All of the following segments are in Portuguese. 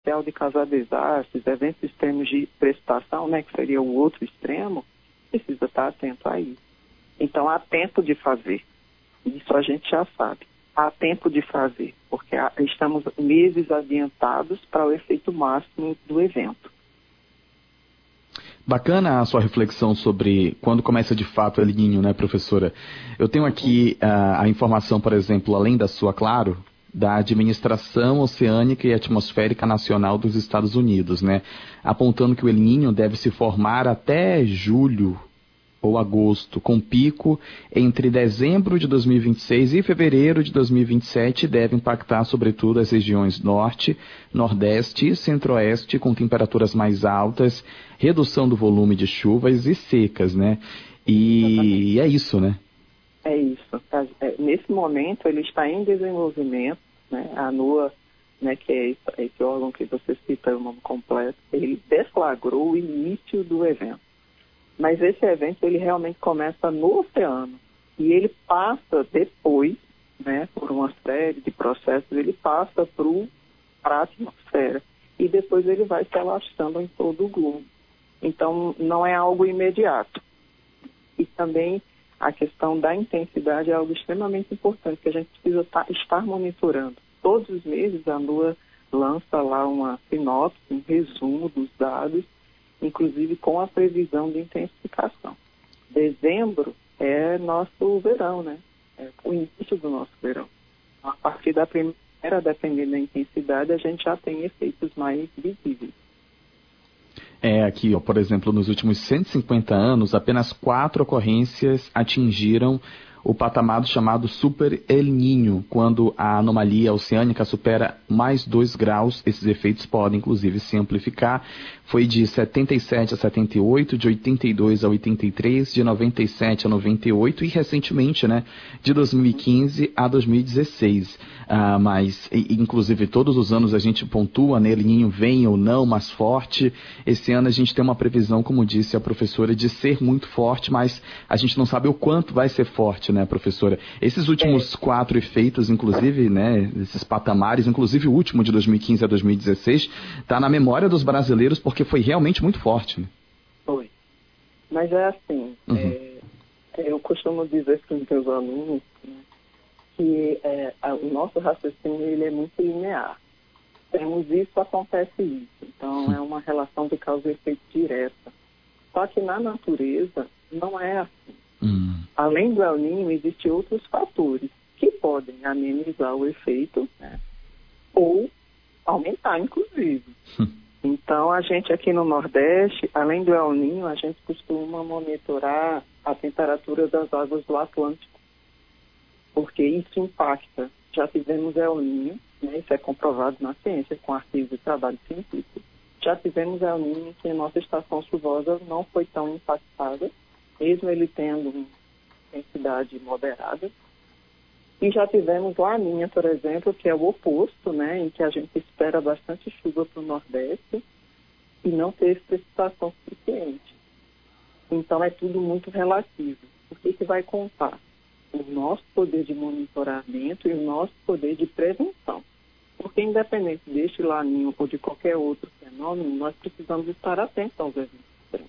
potencial de causar desastres, eventos extremos de precipitação, né, que seria o outro extremo, precisa estar atento a isso. Então, há tempo de fazer. Isso a gente já sabe. Há tempo de fazer, porque estamos meses adiantados para o efeito máximo do evento. Bacana a sua reflexão sobre quando começa de fato o El Niño, né, professora? Eu tenho aqui a informação, por exemplo, além da sua, claro, da Administração Oceânica e Atmosférica Nacional dos Estados Unidos, né, apontando que o El Niño deve se formar até julho ou agosto, com pico entre dezembro de 2026 e fevereiro de 2027, deve impactar sobretudo as regiões norte, nordeste e centro-oeste, com temperaturas mais altas, redução do volume de chuvas e secas, né? E é isso, né? É isso. Nesse momento, ele está em desenvolvimento, né? A NOAA, né, que é esse órgão que você cita o nome completo, ele deflagrou o início do evento. Mas esse evento, ele realmente começa no oceano. E ele passa depois, né, por uma série de processos, ele passa para a atmosfera. E depois ele vai se alastrando em todo o globo. Então, não é algo imediato. E também a questão da intensidade é algo extremamente importante, que a gente precisa estar monitorando. Todos os meses, a NOAA lança lá uma sinopse, um resumo dos dados, inclusive com a previsão de intensificação. Dezembro é nosso verão, né? É o início do nosso verão. A partir da primeira, dependendo da intensidade, a gente já tem efeitos mais visíveis. Aqui, ó, por exemplo, nos últimos 150 anos, apenas 4 ocorrências atingiram o patamar chamado Super El Niño. Quando a anomalia oceânica supera mais 2 graus, esses efeitos podem, inclusive, se amplificar. Foi de 77 a 78, de 82 a 83, de 97 a 98 e, recentemente, né, de 2015 a 2016. Mas, inclusive, todos os anos a gente pontua, né, El Niño vem ou não, mais forte. Esse ano a gente tem uma previsão, como disse a professora, de ser muito forte, mas a gente não sabe o quanto vai ser forte, né, professora? Esses últimos 4 efeitos, inclusive, né, esses patamares, inclusive o último de 2015 a 2016, está na memória dos brasileiros porque foi realmente muito forte, né? Foi. Mas é assim, eu costumo dizer para os meus alunos, né, que o nosso raciocínio ele é muito linear. Temos isso, acontece isso. Então, é uma relação de causa e efeito direta. Só que na natureza não é assim. Além do El Niño, existem outros fatores que podem amenizar o efeito, né, ou aumentar, inclusive. Então, a gente aqui no Nordeste, além do El Niño, a gente costuma monitorar a temperatura das águas do Atlântico, porque isso impacta. Já tivemos El Niño, né, isso é comprovado na ciência, com artigos de trabalho científico. Já tivemos El Niño que a nossa estação chuvosa não foi tão impactada, mesmo ele tendo uma intensidade moderada. E já tivemos Laninha, por exemplo, que é o oposto, né, em que a gente espera bastante chuva para o Nordeste e não teve precipitação suficiente. Então, é tudo muito relativo. O que vai contar? O nosso poder de monitoramento e o nosso poder de prevenção. Porque, independente deste Laninho ou de qualquer outro fenômeno, nós precisamos estar atentos aos eventos extremos,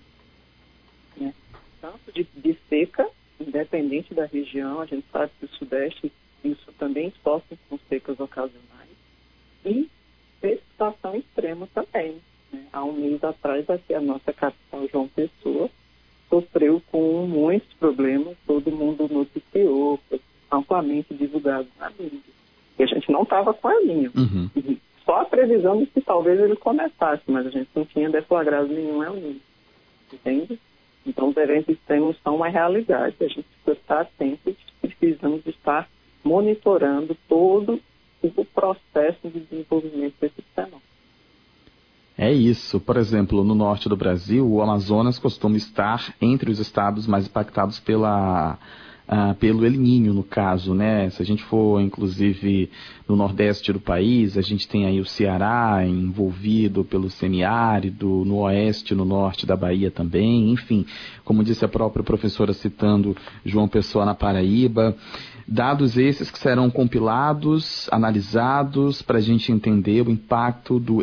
né? Tanto de seca, independente da região, a gente sabe que o Sudeste isso também sofre com secas ocasionais, e precipitação extrema também, né? Há um mês atrás, aqui a nossa capital, João Pessoa, sofreu com muitos problemas, todo mundo noticiou, foi amplamente divulgado na mídia. E a gente não estava com a linha. Só a previsão de que talvez ele começasse, mas a gente não tinha deflagrado nenhum El Niño. Entende? Então, os eventos extremos são uma realidade. A gente precisa estar atento e precisamos estar monitorando todo o processo de desenvolvimento desse fenômeno. É isso. Por exemplo, no norte do Brasil, o Amazonas costuma estar entre os estados mais impactados pelo El Niño, no caso, né? Se a gente for, inclusive, no nordeste do país, a gente tem aí o Ceará envolvido pelo semiárido, no oeste, no norte da Bahia também, enfim, como disse a própria professora citando João Pessoa na Paraíba. Dados esses que serão compilados, analisados, para a gente entender o impacto do